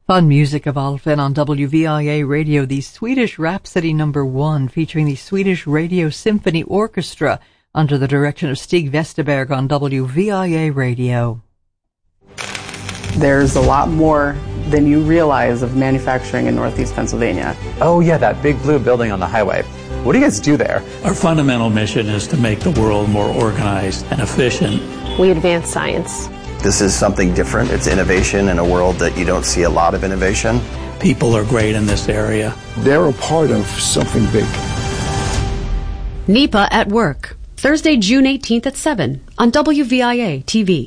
Fun music of Alfven on WVIA Radio, the Swedish Rhapsody No. 1, featuring the Swedish Radio Symphony Orchestra under the direction of Stig Westerberg on WVIA Radio. There's a lot more than you realize of manufacturing in Northeast Pennsylvania. Oh yeah, that big blue building on the highway. What do you guys do there? Our fundamental mission is to make the world more organized and efficient. We advance science. This is something different. It's innovation in a world that you don't see a lot of innovation. People are great in this area. They're a part of something big. NEPA at Work, Thursday, June 18th at 7 on WVIA TV.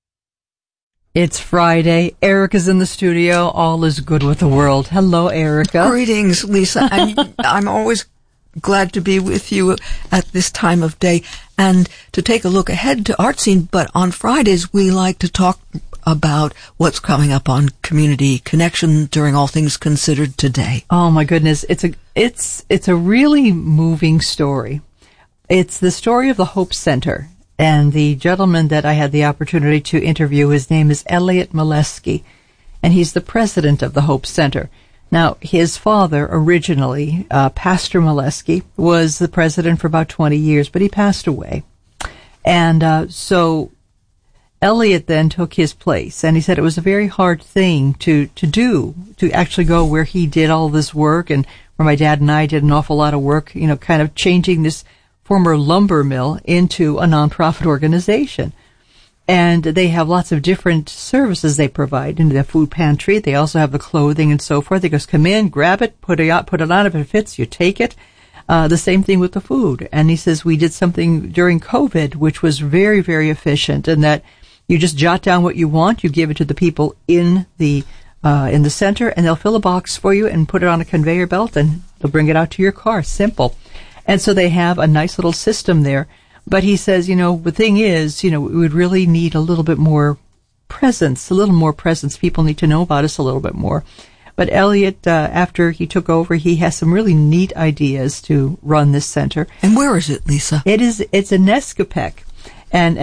It's Friday. Erica's in the studio. All is good with the world. Hello, Erica. Greetings, Lisa. I'm always glad to be with you at this time of day and to take a look ahead to Art Scene. But on Fridays, we like to talk about what's coming up on Community Connection during All Things Considered today. Oh my goodness. It's a really moving story. It's the story of the Hope Center. And the gentleman that I had the opportunity to interview, his name is Elliot Molesky, and he's the president of the Hope Center. Now, his father, originally, Pastor Molesky, was the president for about 20 years, but he passed away. And so Elliot then took his place, and he said it was a very hard thing to do, to actually go where he did all this work, and where my dad and I did an awful lot of work, kind of changing this former lumber mill into a nonprofit organization. And they have lots of different services they provide in the food pantry. They also have the clothing and so forth. They just come in, grab it, put it on. If it fits, you take it. The same thing with the food. And he says we did something during COVID, which was very, very efficient, in that you just jot down what you want, you give it to the people in the center, and they'll fill a box for you and put it on a conveyor belt, and they'll bring it out to your car. Simple. And so they have a nice little system there. But he says, the thing is, we would really need a little bit more presence, People need to know about us a little bit more. But Elliot, after he took over, he has some really neat ideas to run this center. And where is it, Lisa? It's in Nescopec. And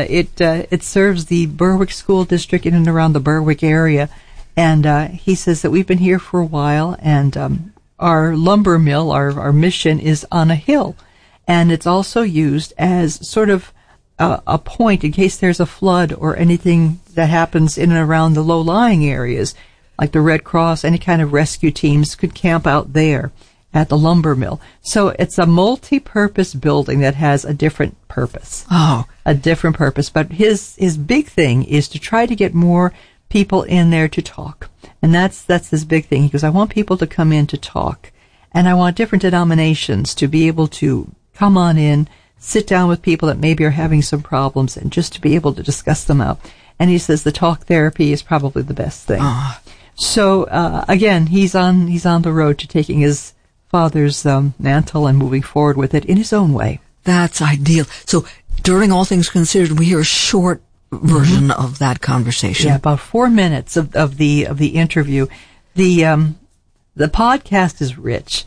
it serves the Berwick School District in and around the Berwick area. And he says that we've been here for a while, and our lumber mill, our mission is on a hill. And it's also used as sort of a point in case there's a flood or anything that happens in and around the low-lying areas, like the Red Cross, any kind of rescue teams could camp out there at the lumber mill. So it's a multi-purpose building that has a different purpose. Oh. A different purpose. But his big thing is to try to get more people in there to talk. And that's his big thing. He goes, I want people to come in to talk. And I want different denominations to be able to come on in, sit down with people that maybe are having some problems, and just to be able to discuss them out. And he says the talk therapy is probably the best thing. Oh. So, again, he's on the road to taking his father's mantle and moving forward with it in his own way. That's ideal. So, during All Things Considered, we hear a short version of that conversation. Yeah, about 4 minutes of the interview. The podcast is rich.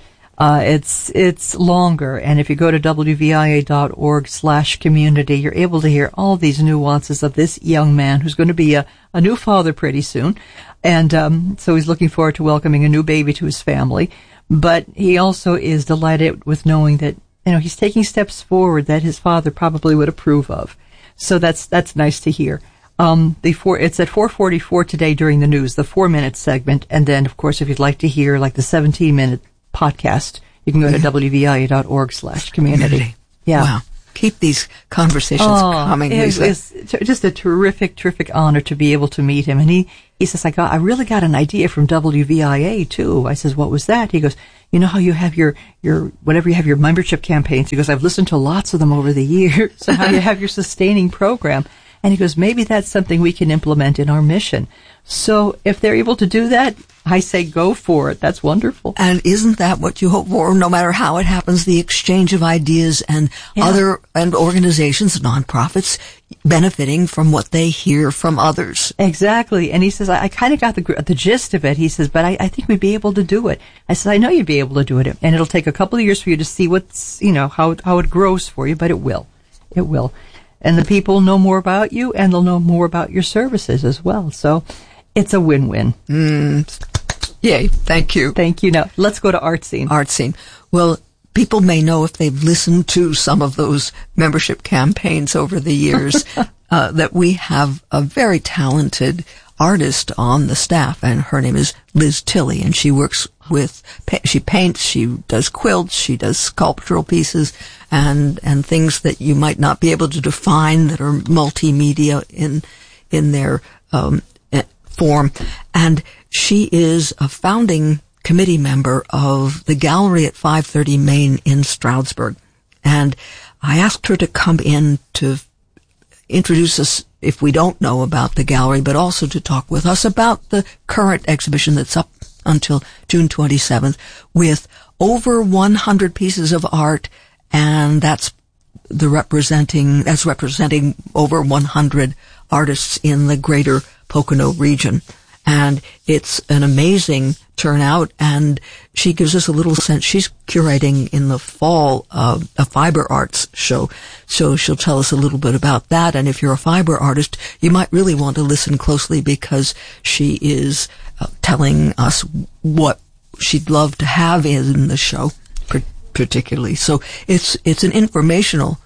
It's longer, and if you go to wvia.org/community, you're able to hear all these nuances of this young man who's going to be a new father pretty soon. And so he's looking forward to welcoming a new baby to his family. But he also is delighted with knowing that, he's taking steps forward that his father probably would approve of. So that's nice to hear. It's at 4:44 today during the news, the 4-minute segment. And then, of course, if you'd like to hear like the 17-minute podcast, you can go to wvia.org/community. Yeah. Wow. Keep these conversations coming, Lisa. It's just a terrific honor to be able to meet him. And he says, I really got an idea from WVIA too. I says, what was that? He goes, you know how you have your whenever you have your membership campaigns, he goes, I've listened to lots of them over the years. So how you have your sustaining program. And he goes, maybe that's something we can implement in our mission. So if they're able to do that, I say go for it. That's wonderful. And isn't that what you hope for? No matter how it happens, the exchange of ideas and other organizations, nonprofits, benefiting from what they hear from others. Exactly. And he says, I kind of got the gist of it. He says, but I think we'd be able to do it. I said, I know you'd be able to do it. And it'll take a couple of years for you to see what's, how it grows for you, but it will. It will. And the people know more about you, and they'll know more about your services as well. So It's a win-win. Yay. Thank you. Thank you. Now, let's go to Art Scene. Art Scene. Well, people may know if they've listened to some of those membership campaigns over the years that we have a very talented artist on the staff, and her name is Liz Tilley, and she works with, she paints, she does quilts, she does sculptural pieces, and things that you might not be able to define that are multimedia in their form. And she is a founding committee member of the gallery at 530 Main in Stroudsburg. And I asked her to come in to introduce us, if we don't know about the gallery, but also to talk with us about the current exhibition that's up until June 27th with over 100 pieces of art, and that's representing over 100 artists in the greater Pocono region. And it's an amazing turnout, and she gives us a little sense. She's curating in the fall a fiber arts show, so she'll tell us a little bit about that. And if you're a fiber artist, you might really want to listen closely, because she is telling us what she'd love to have in the show, particularly. So it's an informational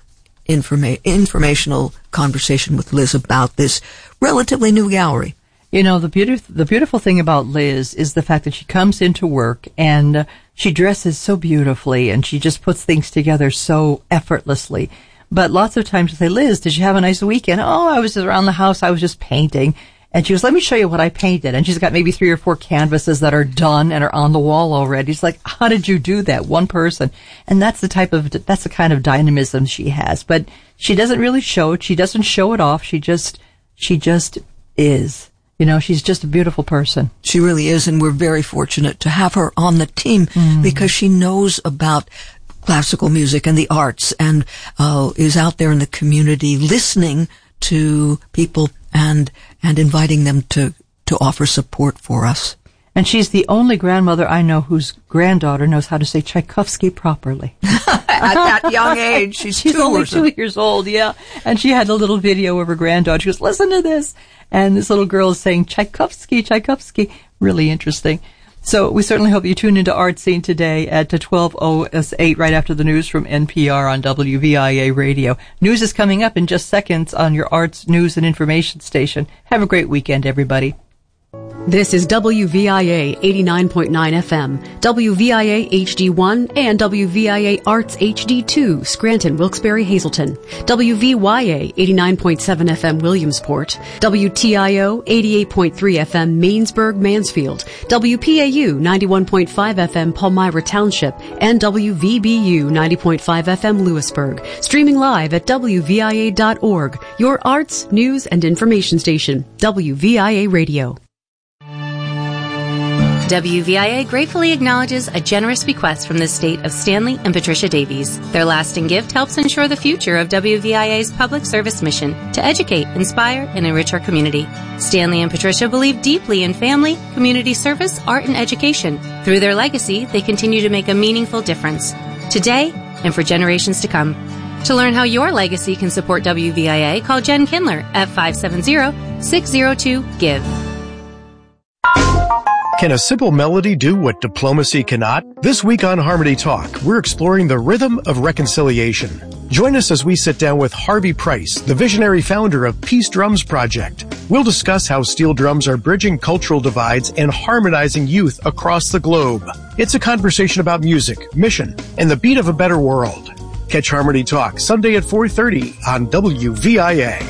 conversation with Liz about this relatively new gallery. You know, the beautiful thing about Liz is the fact that she comes into work and she dresses so beautifully and she just puts things together so effortlessly. But lots of times I say, Liz, did you have a nice weekend? Oh, I was around the house. I was just painting. And she goes, let me show you what I painted. And she's got maybe 3 or 4 canvases that are done and are on the wall already. She's like, how did you do that? One person. And that's the kind of dynamism she has. But she doesn't really show it. She doesn't show it off. She just is. You know, she's just a beautiful person. She really is, and we're very fortunate to have her on the team because she knows about classical music and the arts, and is out there in the community listening to people and inviting them to offer support for us. And she's the only grandmother I know whose granddaughter knows how to say Tchaikovsky properly. At that young age, she's only 2 years old, yeah. And she had a little video of her granddaughter. She goes, listen to this. And this little girl is saying, Tchaikovsky, Tchaikovsky. Really interesting. So we certainly hope you tune into Art Scene today at 12:08 right after the news from NPR on WVIA Radio. News is coming up in just seconds on your arts, news, and information station. Have a great weekend, everybody. This is WVIA 89.9 FM, WVIA HD1, and WVIA Arts HD2, Scranton, Wilkes-Barre, Hazleton, WVYA 89.7 FM, Williamsport, WTIO 88.3 FM, Mainsburg, Mansfield, WPAU 91.5 FM, Palmyra Township, and WVBU 90.5 FM, Lewisburg. Streaming live at WVIA.org, your arts, news, and information station, WVIA Radio. WVIA gratefully acknowledges a generous bequest from the estate of Stanley and Patricia Davies. Their lasting gift helps ensure the future of WVIA's public service mission to educate, inspire, and enrich our community. Stanley and Patricia believe deeply in family, community service, art, and education. Through their legacy, they continue to make a meaningful difference, today and for generations to come. To learn how your legacy can support WVIA, call Jen Kindler at 570-602-GIVE. Can a simple melody do what diplomacy cannot? This week on Harmony Talk, we're exploring the rhythm of reconciliation. Join us as we sit down with Harvey Price, the visionary founder of Peace Drums Project. We'll discuss how steel drums are bridging cultural divides and harmonizing youth across the globe. It's a conversation about music, mission, and the beat of a better world. Catch Harmony Talk Sunday at 4:30 on WVIA.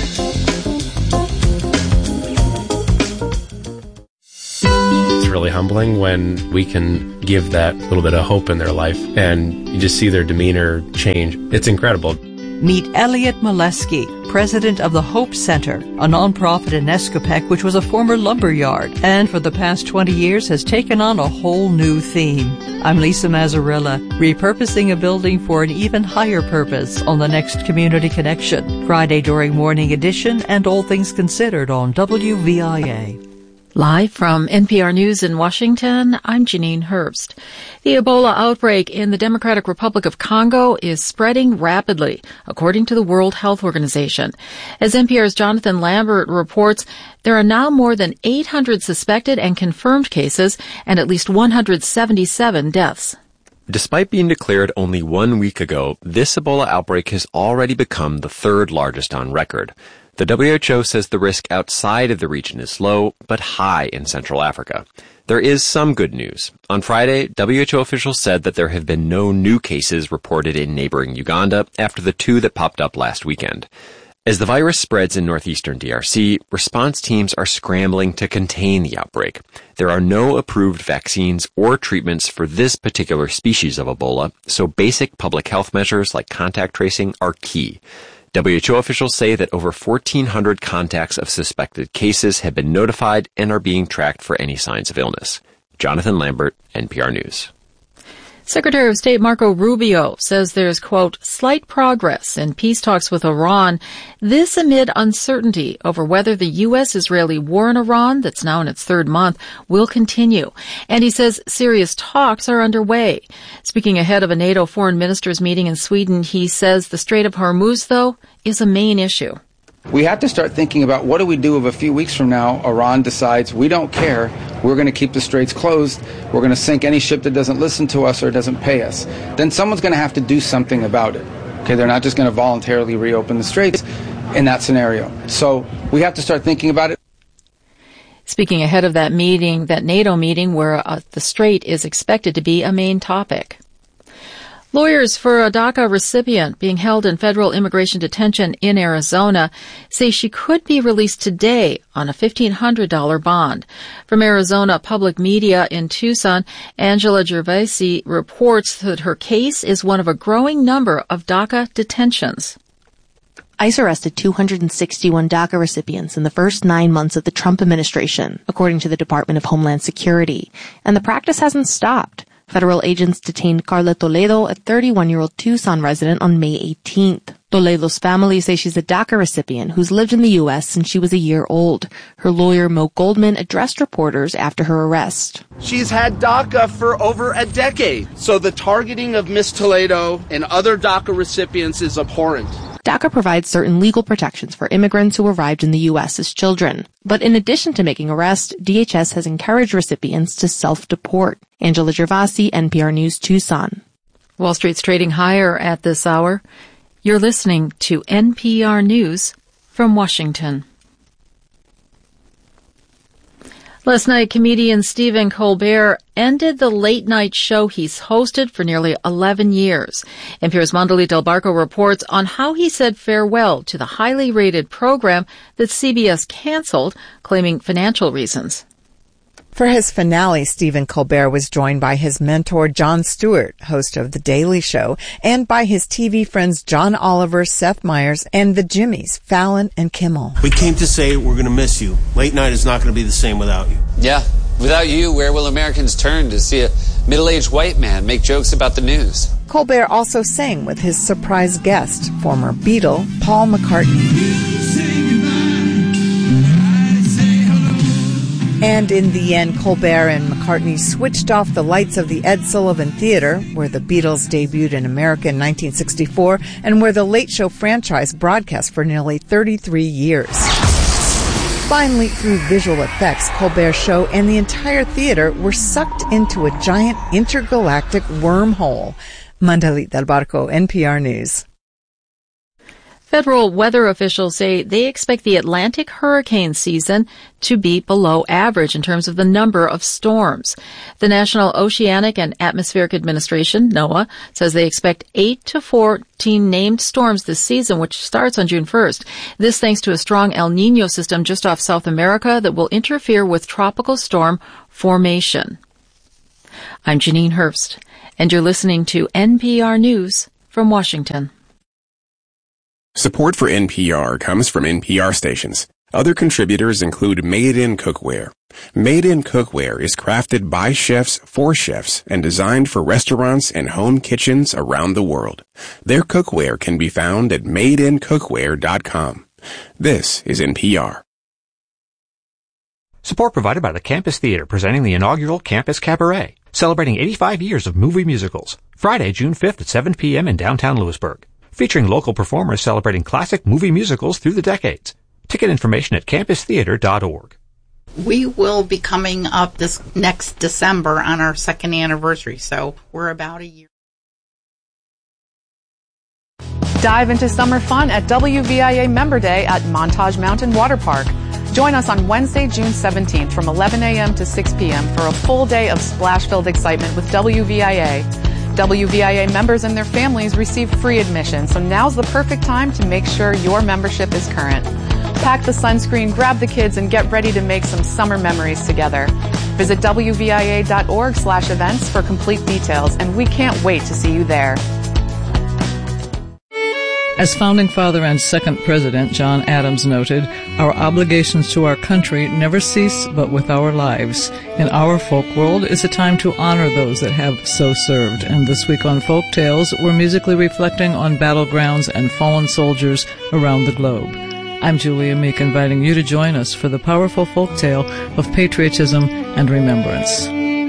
Really humbling when we can give that little bit of hope in their life and you just see their demeanor change. It's incredible. Meet Elliot Molesky, president of the Hope Center, a nonprofit in Escopec, which was a former lumber yard, and for the past 20 years has taken on a whole new theme. I'm Lisa Mazzarella, repurposing a building for an even higher purpose on the next Community Connection, Friday during Morning Edition and All Things Considered on WVIA. Live from NPR News in Washington, I'm Janine Herbst. The Ebola outbreak in the Democratic Republic of Congo is spreading rapidly, according to the World Health Organization. As NPR's Jonathan Lambert reports, there are now more than 800 suspected and confirmed cases and at least 177 deaths. Despite being declared only 1 week ago, this Ebola outbreak has already become the third largest on record. The WHO says the risk outside of the region is low, but high in Central Africa. There is some good news. On Friday, WHO officials said that there have been no new cases reported in neighboring Uganda after the 2 that popped up last weekend. As the virus spreads in northeastern DRC, response teams are scrambling to contain the outbreak. There are no approved vaccines or treatments for this particular species of Ebola, so basic public health measures like contact tracing are key. WHO officials say that over 1,400 contacts of suspected cases have been notified and are being tracked for any signs of illness. Jonathan Lambert, NPR News. Secretary of State Marco Rubio says there's, quote, slight progress in peace talks with Iran, this amid uncertainty over whether the U.S.-Israeli war in Iran, that's now in its third month, will continue. And he says serious talks are underway. Speaking ahead of a NATO foreign ministers meeting in Sweden, he says the Strait of Hormuz, though, is a main issue. We have to start thinking about what do we do if a few weeks from now Iran decides we don't care, we're going to keep the straits closed, we're going to sink any ship that doesn't listen to us or doesn't pay us. Then someone's going to have to do something about it. Okay, they're not just going to voluntarily reopen the straits in that scenario. So we have to start thinking about it. Speaking ahead of that meeting, that NATO meeting where the strait is expected to be a main topic. Lawyers for a DACA recipient being held in federal immigration detention in Arizona say she could be released today on a $1,500 bond. From Arizona Public Media in Tucson, Angela Gervasi reports that her case is one of a growing number of DACA detentions. ICE arrested 261 DACA recipients in the first 9 months of the Trump administration, according to the Department of Homeland Security. And the practice hasn't stopped. Federal agents detained Carla Toledo, a 31-year-old Tucson resident, on May 18th. Toledo's family say she's a DACA recipient who's lived in the U.S. since she was a year old. Her lawyer, Mo Goldman, addressed reporters after her arrest. She's had DACA for over a decade, so the targeting of Miss Toledo and other DACA recipients is abhorrent. DACA provides certain legal protections for immigrants who arrived in the U.S. as children. But in addition to making arrests, DHS has encouraged recipients to self-deport. Angela Gervasi, NPR News, Tucson. Wall Street's trading higher at this hour. You're listening to NPR News from Washington. Last night, comedian Stephen Colbert ended the late-night show he's hosted for nearly 11 years. NPR's Mondelita Del Barco reports on how he said farewell to the highly rated program that CBS canceled, claiming financial reasons. For his finale, Stephen Colbert was joined by his mentor, Jon Stewart, host of The Daily Show, and by his TV friends John Oliver, Seth Meyers, and the Jimmys, Fallon and Kimmel. We came to say we're going to miss you. Late night is not going to be the same without you. Yeah, without you, where will Americans turn to see a middle-aged white man make jokes about the news? Colbert also sang with his surprise guest, former Beatle, Paul McCartney. And in the end, Colbert and McCartney switched off the lights of the Ed Sullivan Theater, where the Beatles debuted in America in 1964, and where the Late Show franchise broadcast for nearly 33 years. Finally, through visual effects, Colbert's show and the entire theater were sucked into a giant intergalactic wormhole. Mondelita Del Barco, NPR News. Federal weather officials say they expect the Atlantic hurricane season to be below average in terms of the number of storms. The National Oceanic and Atmospheric Administration, NOAA, says they expect 8 to 14 named storms this season, which starts on June 1st. This thanks to a strong El Niño system just off South America that will interfere with tropical storm formation. I'm Janine Herbst, and you're listening to NPR News from Washington. Support for NPR comes from NPR stations. Other contributors include Made in Cookware. Made in Cookware is crafted by chefs for chefs and designed for restaurants and home kitchens around the world. Their cookware can be found at madeincookware.com. This is NPR. Support provided by the Campus Theater, presenting the inaugural Campus Cabaret, celebrating 85 years of movie musicals. Friday, June 5th at 7 p.m. in downtown Lewisburg. Featuring local performers celebrating classic movie musicals through the decades. Ticket information at campustheater.org. We will be coming up this next December on our second anniversary, so we're about a year. Dive into summer fun at WVIA Member Day at Montage Mountain Water Park. Join us on Wednesday, June 17th from 11 a.m. to 6 p.m. for a full day of splash-filled excitement with WVIA. WVIA members and their families receive free admission, so now's the perfect time to make sure your membership is current. Pack the sunscreen, grab the kids, and get ready to make some summer memories together. Visit WVIA.org/events for complete details, and we can't wait to see you there. As founding father and second president John Adams noted, our obligations to our country never cease but with our lives. In our folk world, it's a time to honor those that have so served. And this week on Folk Tales, we're musically reflecting on battlegrounds and fallen soldiers around the globe. I'm Julia Meek, inviting you to join us for the powerful folk tale of patriotism and remembrance.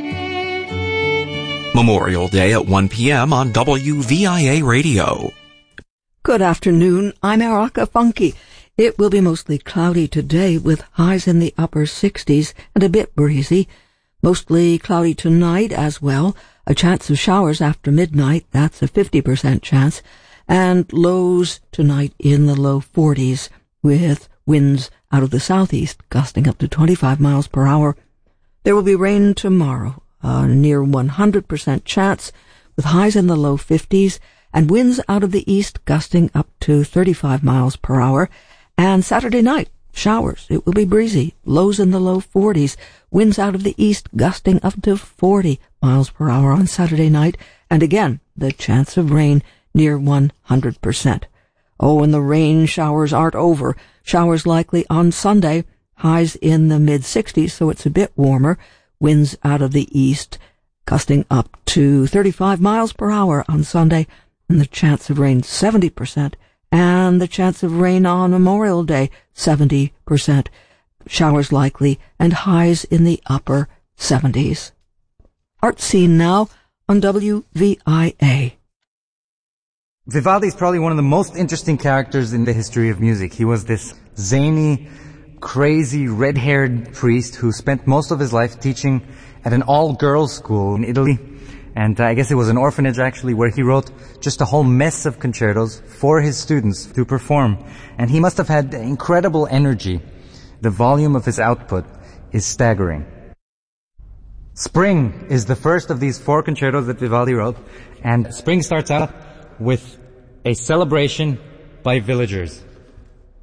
Memorial Day at 1 p.m. on WVIA Radio. Good afternoon. I'm Araka Funky. It will be mostly cloudy today with highs in the upper 60s and a bit breezy. Mostly cloudy tonight as well. A chance of showers after midnight. That's a 50% chance. And lows tonight in the low 40s with winds out of the southeast gusting up to 25 miles per hour. There will be rain tomorrow. A near 100% chance with highs in the low 50s. And winds out of the east gusting up to 35 miles per hour. And Saturday night, showers. It will be breezy. Lows in the low 40s. Winds out of the east gusting up to 40 miles per hour on Saturday night. And again, the chance of rain near 100%. Oh, and the rain showers aren't over. Showers likely on Sunday. Highs in the mid-60s, so it's a bit warmer. Winds out of the east gusting up to 35 miles per hour on Sunday. And the chance of rain 70%, and the chance of rain on Memorial Day 70%. Showers likely, and highs in the upper 70s. Art Scene now on WVIA. Vivaldi is probably one of the most interesting characters in the history of music. He was this zany, crazy, red-haired priest who spent most of his life teaching at an all-girls school in Italy. And I guess it was an orphanage, actually, where he wrote just a whole mess of concertos for his students to perform. And he must have had incredible energy. The volume of his output is staggering. Spring is the first of these 4 concertos that Vivaldi wrote. And Spring starts out with a celebration by villagers.